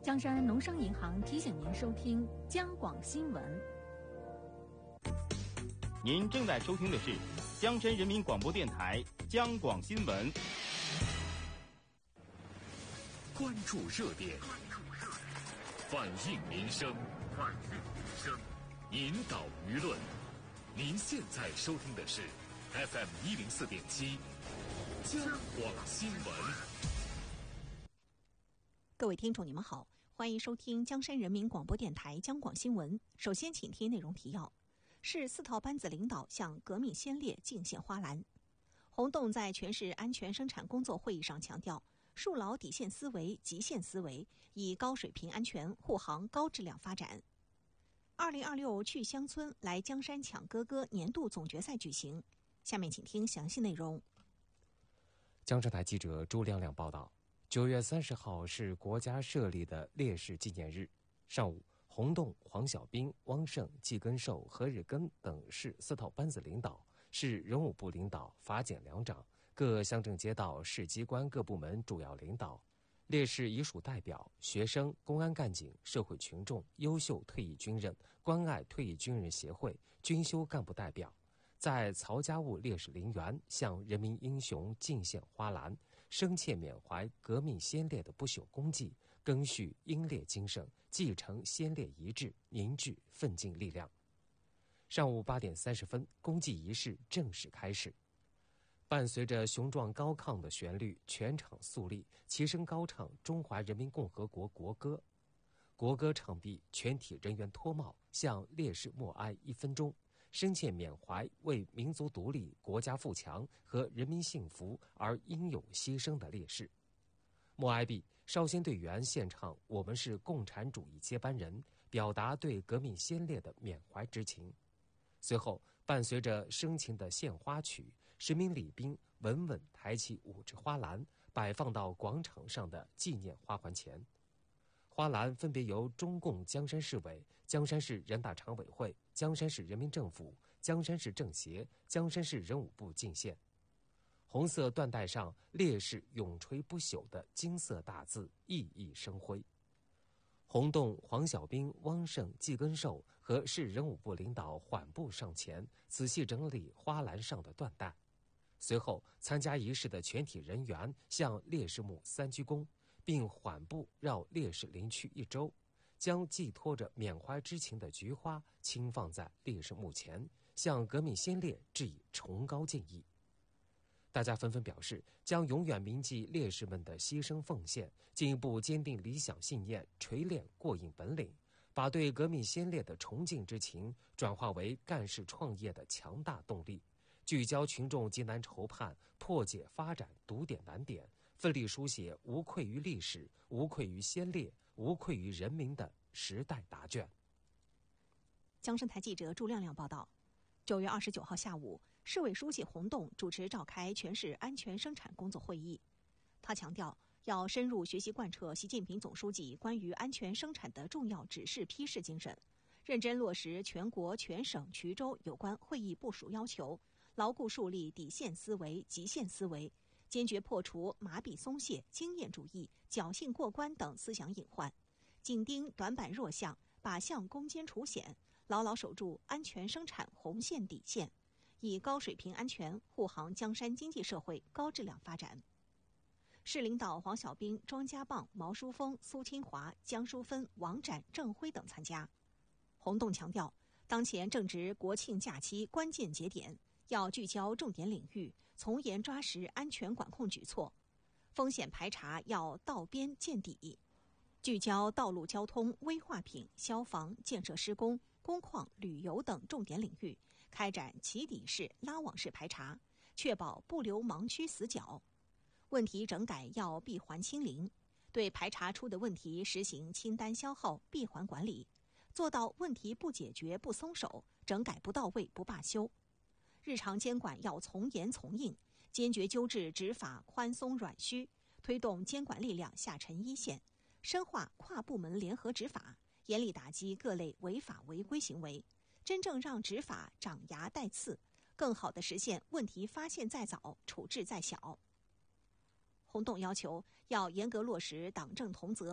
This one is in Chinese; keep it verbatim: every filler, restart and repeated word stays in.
江山农商银行提醒您收听江广新闻。 您正在收听的是江山人民广播电台江广新闻。 关注热点，反映民生，反映民生，引导舆论。您现在收听的是 F M 一零四点七江广新闻。 各位听众，你们好，欢迎收听江山人民广播电台江广新闻。首先，请听内容提要：市四套班子领导向革命先烈敬献花篮。洪栋在全市安全生产工作会议上强调，树牢底线思维、极限思维，以高水平安全护航高质量发展。二零二六去乡村来江山抢哥哥年度总决赛举行。下面请听详细内容。 江浙台记者朱亮亮报道，九月三十号是国家设立的烈士纪念日。上午，洪栋、黄小兵、汪胜、季根寿、何日根等市四套班子领导、市人武部领导、法检两长、各乡镇街道、市机关各部门主要领导、烈士遗属代表、学生、公安干警、社会群众、优秀退役军人、关爱退役军人协会、军修干部代表，在曹家坞烈士陵园向人民英雄敬献花篮，深切缅怀革命先烈的不朽功绩，赓续英烈精神，继承先烈遗志，凝聚奋进力量。上午八点三十分，公祭仪式正式开始。伴随着雄壮高亢的旋律，全场肃立，齐声高唱中华人民共和国国歌。国歌唱毕，全体人员脱帽，向烈士默哀一分钟，深切缅怀为民族独立、国家富强和人民幸福而英勇牺牲的烈士。默哀毕，少先队员献唱《我们是共产主义接班人》，表达对革命先烈的缅怀之情。随后，伴随着深情的献花曲，十名礼宾稳稳抬起五只花篮，摆放到广场上的纪念花环前。花篮分别由中共江山市委、江山市人大常委会、江山市人民政府、江山市政协、江山市人武部敬献。红色缎带上烈士永垂不朽的金色大字熠熠生辉。洪栋、黄小兵、汪胜、季根寿和市人武部领导缓步上前，仔细整理花篮上的缎带。随后，参加仪式的全体人员向烈士墓三鞠躬，并缓步绕烈士陵区一周，将寄托着缅怀之情的菊花轻放在烈士墓前，向革命先烈致以崇高敬意。大家纷纷表示，将永远铭记烈士们的牺牲奉献，进一步坚定理想信念，锤炼过硬本领，把对革命先烈的崇敬之情转化为干事创业的强大动力，聚焦群众急难愁盼，破解发展堵点难点，奋力书写无愧于历史、无愧于先烈、无愧于人民的时代答卷。 江山台记者朱亮亮报道。九月二十九号下午，市委书记洪栋主持召开全市安全生产工作会议。他强调，要深入学习贯彻习近平总书记关于安全生产的重要指示批示精神，认真落实全国全省衢州有关会议部署要求，牢固树立底线思维、极限思维，坚决破除麻痹松懈、经验主义、侥幸过关等思想隐患，紧盯短板弱项，靶向攻坚除险，牢牢守住安全生产红线底线，以高水平安全护航江山经济社会高质量发展。市领导黄小兵、庄家棒、毛书峰、苏清华、江淑芬、王展、郑辉等参加。洪栋强调，当前正值国庆假期关键节点，要聚焦重点领域，从严抓实安全管控举措，风险排查要到边见底，聚焦道路交通、危化品、消防、建设施工、工矿、旅游等重点领域，开展起底式、拉网式排查，确保不留盲区死角。问题整改要闭环清零，对排查出的问题实行清单消耗、闭环管理，做到问题不解决不松手，整改不到位不罢休。日常监管要从严从硬，坚决纠治执法宽松软虚，推动监管力量下沉一线，深化跨部门联合执法，严厉打击各类违法违规行为，真正让执法长牙带刺，更好地实现问题发现在早，处置在小。洪栋要求要严格落实党政同责